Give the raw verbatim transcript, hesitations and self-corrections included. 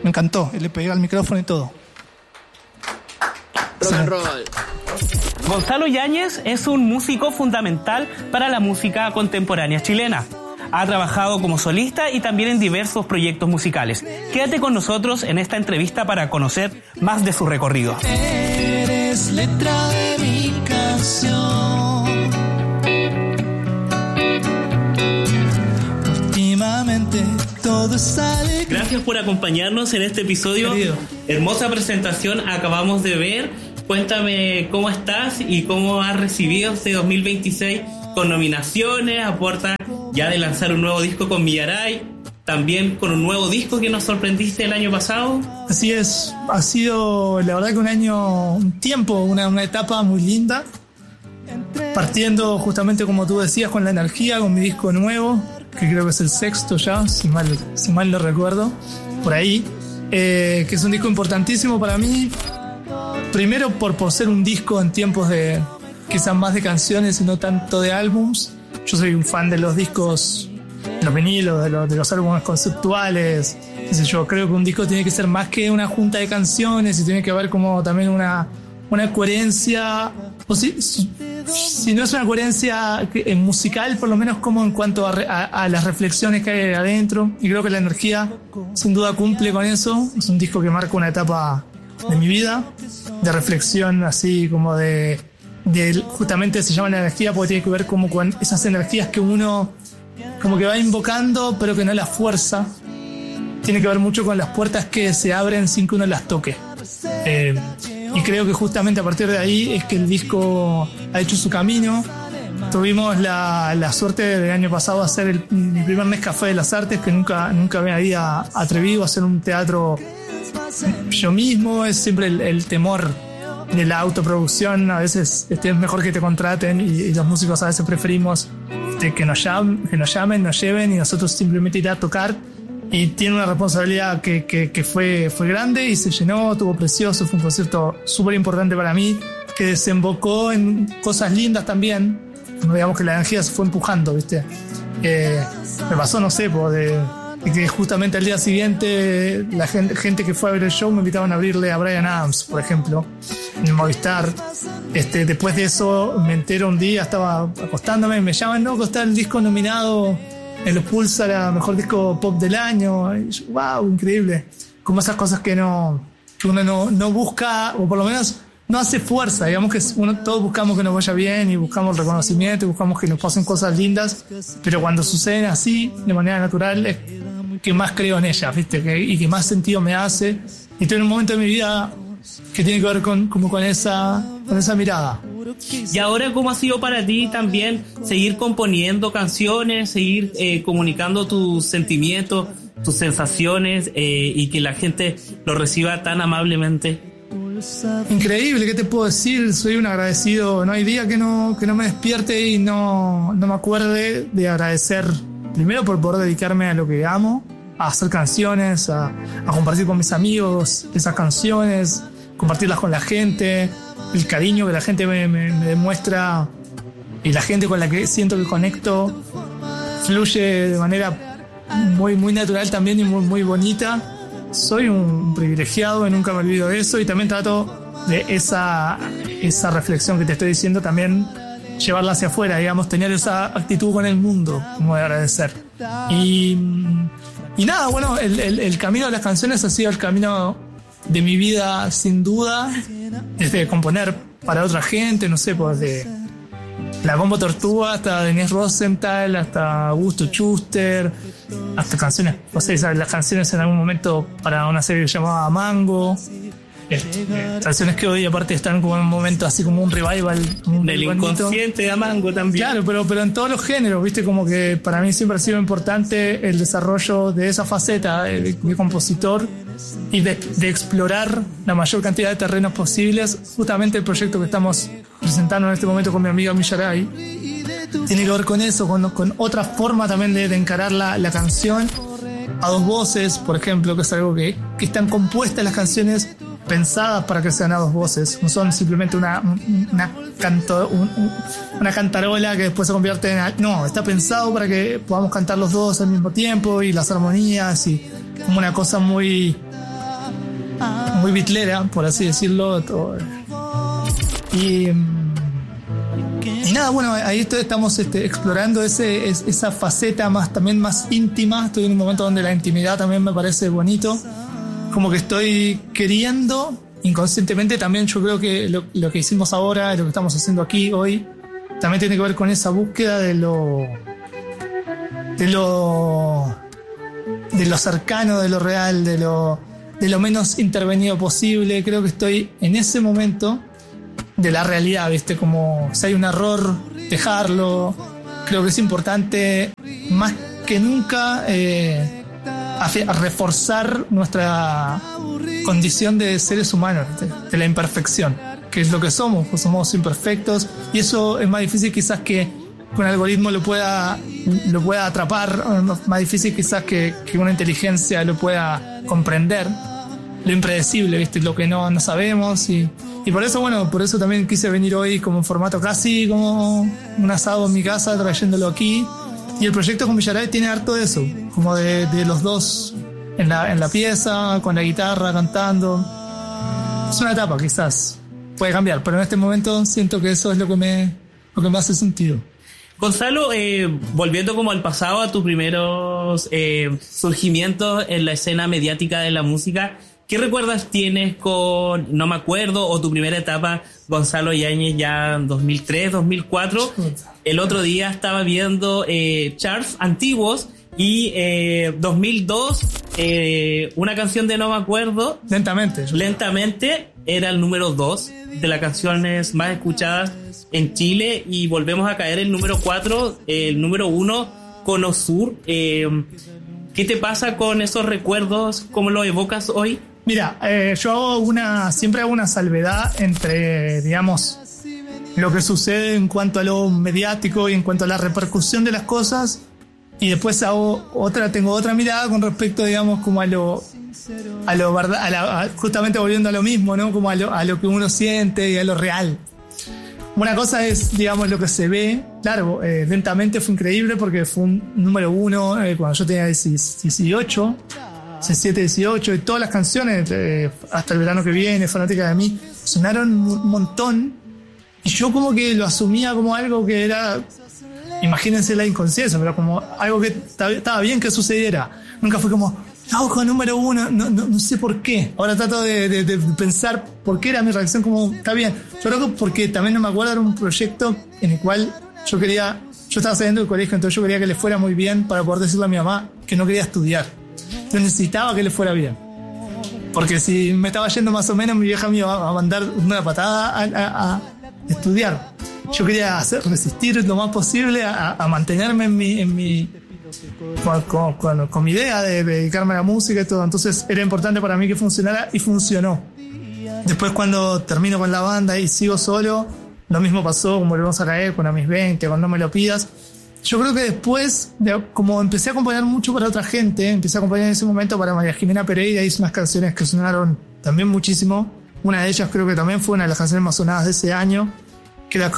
Me encantó, le pegué al micrófono y todo. Rock and roll. Gonzalo Yáñez es un músico fundamental para la música contemporánea chilena. Ha trabajado como solista y también en diversos proyectos musicales. Quédate con nosotros en esta entrevista para conocer más de su recorrido. Eres letra de mi canción. Últimamente todo sale. Gracias por acompañarnos en este episodio. Querido. Hermosa presentación acabamos de ver. Cuéntame cómo estás y cómo has recibido este dos mil veintiséis con nominaciones, a puerta ya de lanzar un nuevo disco con Millaray, también con un nuevo disco que nos sorprendiste el año pasado. Así es, ha sido la verdad que un año, un tiempo, una, una etapa muy linda, partiendo justamente como tú decías con la energía, con mi disco nuevo, que creo que es el sexto ya, si mal, si mal no recuerdo, por ahí, eh, que es un disco importantísimo para mí, primero por, por ser un disco en tiempos de quizás más de canciones y no tanto de álbums. Yo soy un fan de los discos, los vinilos, de los, de los álbumes conceptuales, qué sé yo. Creo que un disco tiene que ser más que una junta de canciones y tiene que haber como también una, una coherencia, o si, si, si no es una coherencia musical, por lo menos como en cuanto a, a, a las reflexiones que hay adentro. Y creo que La Energía sin duda cumple con eso. Es un disco que marca una etapa de mi vida, de reflexión así como de... De, justamente se llama La Energía porque tiene que ver como con esas energías que uno como que va invocando pero que no las fuerza. Tiene que ver mucho con las puertas que se abren sin que uno las toque, eh, y creo que justamente a partir de ahí es que el disco ha hecho su camino. Tuvimos la, la suerte del año pasado de hacer el, mi primer Nescafé de las Artes, que nunca, nunca me había atrevido a hacer un teatro yo mismo. Es siempre el, el temor de la autoproducción. A veces este, es mejor que te contraten y, y los músicos a veces preferimos este, que, nos llamen, que nos llamen, nos lleven y nosotros simplemente ir a tocar. Y tiene una responsabilidad que, que, que fue, fue grande y se llenó, estuvo precioso, fue un concierto súper importante para mí, que desembocó en cosas lindas también. Digamos que la energía se fue empujando, ¿viste? Eh, me pasó, no sé, po, de... y que justamente al día siguiente la gente, gente que fue a ver el show me invitaban a abrirle a Bryan Adams, por ejemplo, en el Movistar. Este, después de eso me entero un día, estaba acostándome y me llaman, no, que está el disco nominado en los Pulsar a Mejor Disco Pop del Año. Y yo, wow, increíble. Como esas cosas que no que uno no, no busca, o por lo menos no hace fuerza. Digamos que uno, todos buscamos que nos vaya bien y buscamos reconocimiento y buscamos que nos pasen cosas lindas, pero cuando suceden así, de manera natural, es que más creo en ellas, ¿viste? Que, y que más sentido me hace. Y estoy en un momento de mi vida que tiene que ver con, como con esa, con esa mirada. Y ahora, ¿cómo ha sido para ti también seguir componiendo canciones, seguir eh, comunicando tus sentimientos, tus sensaciones, eh, y que la gente lo reciba tan amablemente? Increíble, ¿qué te puedo decir? Soy un agradecido. No hay día que no, que no me despierte y no, no me acuerde de agradecer. Primero por poder dedicarme a lo que amo, a hacer canciones, a, a compartir con mis amigos esas canciones, compartirlas con la gente, el cariño que la gente me, me, me demuestra y la gente con la que siento que conecto fluye de manera muy, muy natural también y muy, muy bonita. Soy un privilegiado y nunca me olvido de eso, y también trato de esa, esa reflexión que te estoy diciendo también llevarla hacia afuera, digamos, tener esa actitud con el mundo, como de agradecer. Y, y nada, bueno, el, el, el camino de las canciones ha sido el camino de mi vida, sin duda, desde componer para otra gente, no sé, pues de La Combo Tortuga hasta Denise Rosenthal, hasta Augusto Schuster, hasta canciones, no sé, ¿sabes? Las canciones en algún momento para una serie que se llamaba Mango. Este, canciones que hoy aparte están como en un momento así como un revival un del inconsciente de Amango también. Claro, pero, pero en todos los géneros, viste, como que para mí siempre ha sido importante el desarrollo de esa faceta de, de compositor y de, de explorar la mayor cantidad de terrenos posibles. Justamente el proyecto que estamos presentando en este momento con mi amiga Millaray tiene que ver con eso, con, con otra forma también de, de encarar la, la canción a dos voces, por ejemplo, que es algo que, que están compuestas las canciones pensadas para que sean a dos voces, no son simplemente una, una, canto, un, un, una cantarola que después se convierte en... No, está pensado para que podamos cantar los dos al mismo tiempo y las armonías y como una cosa muy muy bitlera, por así decirlo. Todo. Y, y nada, bueno, ahí estamos este, explorando ese, es, esa faceta más, también más íntima. Estoy en un momento donde la intimidad también me parece bonito. Como que estoy queriendo, inconscientemente también, yo creo que lo, lo que hicimos ahora, lo que estamos haciendo aquí hoy, también tiene que ver con esa búsqueda de lo de lo de lo cercano, de lo real, de lo de lo menos intervenido posible. Creo que estoy en ese momento de la realidad, ¿viste? Como si hay un error, dejarlo. Creo que es importante más que nunca eh, a, a reforzar nuestra condición de seres humanos, ¿viste? De la imperfección, que es lo que somos, pues somos imperfectos, y eso es más difícil quizás que un algoritmo lo pueda lo pueda atrapar, es más difícil quizás que, que una inteligencia lo pueda comprender, lo impredecible, ¿viste? Lo que no, no sabemos, y, y por eso, bueno, por eso también quise venir hoy como en formato casi como un asado en mi casa, trayéndolo aquí, y el proyecto con Villaray tiene harto de eso, como de, de los dos en la, en la pieza, con la guitarra, cantando. Es una etapa, quizás puede cambiar, pero en este momento siento que eso es lo que me, lo que me hace sentido. Gonzalo, eh, volviendo como al pasado, a tus primeros eh, surgimientos en la escena mediática de la música, ¿qué recuerdos tienes con No Me Acuerdo o tu primera etapa, Gonzalo Yáñez, ya en dos mil tres, dos mil cuatro? El otro día estaba viendo eh, charts antiguos y eh, dos mil dos, eh, una canción de No Me Acuerdo, Lentamente. Lentamente, era el número dos de las canciones más escuchadas en Chile, y volvemos a caer el número cuatro, el número uno, Cono Sur. Eh, ¿Qué te pasa con esos recuerdos? ¿Cómo lo evocas hoy? Mira, eh, yo hago una, siempre hago una salvedad entre, digamos, lo que sucede en cuanto a lo mediático y en cuanto a la repercusión de las cosas, y después hago otra, tengo otra mirada con respecto, digamos, como a lo, a lo verdad, a la, a, justamente volviendo a lo mismo, ¿no? Como a lo, a lo que uno siente y a lo real. Una cosa es, digamos, lo que se ve. Claro, eh, Lentamente fue increíble porque fue un número uno eh, cuando yo tenía dieciocho, diecisiete, dieciocho, y todas las canciones, eh, Hasta el verano que viene, Fanática de mí, sonaron un montón, y yo como que lo asumía como algo que era, imagínense la inconsciencia, pero como algo que estaba bien que sucediera. Nunca fue como, ojo, número uno, no, no, no sé por qué. Ahora trato de, de, de pensar por qué era mi reacción, como, está bien. Yo creo que porque también No Me Acuerdo era un proyecto en el cual yo quería, yo estaba saliendo del colegio, entonces yo quería que le fuera muy bien para poder decirle a mi mamá que no quería estudiar. Yo necesitaba que le fuera bien. Porque si me estaba yendo más o menos, mi vieja me iba a mandar una patada a, a, a estudiar. Yo quería hacer, resistir lo más posible a, a mantenerme en mi... En mi Con, con, con, con mi idea de, de dedicarme a la música y todo. Entonces era importante para mí que funcionara, y funcionó. Después, cuando termino con la banda y sigo solo, lo mismo pasó con Volvemos a Caer, con A Mis veinte, con No Me Lo Pidas. Yo creo que después, de, como empecé a acompañar mucho para otra gente, empecé a acompañar en ese momento para María Jimena Pereira, hice unas canciones que sonaron también muchísimo. Una de ellas creo que también fue una de las canciones más sonadas de ese año, que era